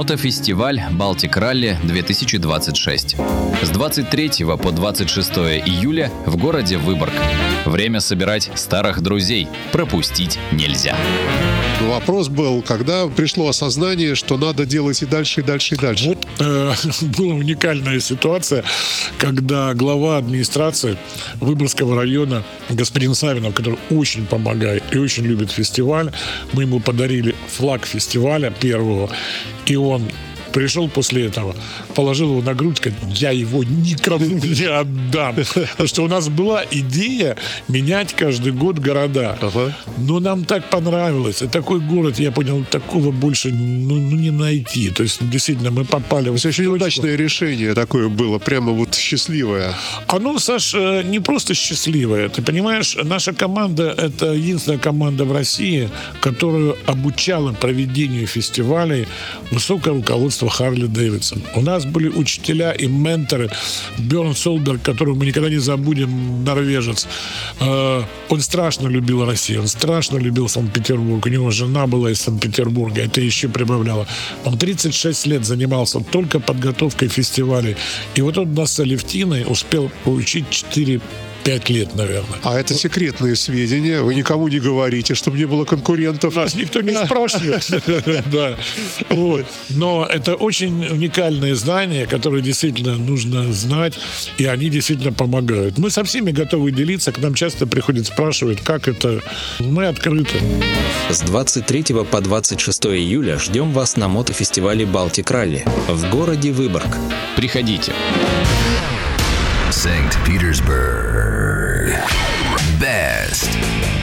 Мотофестиваль «Балтик Ралли 2026». С 23 по 26 июля в городе Выборг. Время собирать старых друзей. Пропустить нельзя. Вопрос был, когда пришло осознание, что надо делать и дальше, и дальше, и дальше. Вот была уникальная ситуация, когда глава администрации Выборгского района господин Савинов, который очень помогает и очень любит фестиваль, мы ему подарили флаг фестиваля первого, и он пришел после этого, положил его на грудь, сказал: я его никому не отдам. Потому что у нас была идея менять каждый год города. Но нам так понравилось. И такой город, я понял, такого больше не найти. То есть, действительно, мы попали в очень удачное решение такое было, прямо вот счастливое. Оно, Саш, не просто счастливое. Ты понимаешь, наша команда — это единственная команда в России, которая обучала проведению фестивалей высокое руководство Харли Дэвидсон. У нас были учителя и менторы. Бёрн Солберг, которого мы никогда не забудем, норвежец. Он страшно любил Россию, он страшно любил Санкт-Петербург. У него жена была из Санкт-Петербурга, это еще прибавляло. Он 36 лет занимался только подготовкой фестивалей. И вот он нас с Алевтиной успел получить 4-5 лет, наверное. А это секретные сведения. Вы никому не говорите, чтобы не было конкурентов. Нас никто не спрашивает. Да. Но это очень уникальные знания, которые действительно нужно знать, и они действительно помогают. Мы со всеми готовы делиться. К нам часто приходят, спрашивают, как это. Мы открыты. С 23 по 26 июля ждем вас на мотофестивале «Балтик Ралли» в городе Выборг. Приходите. St. Petersburg. Best.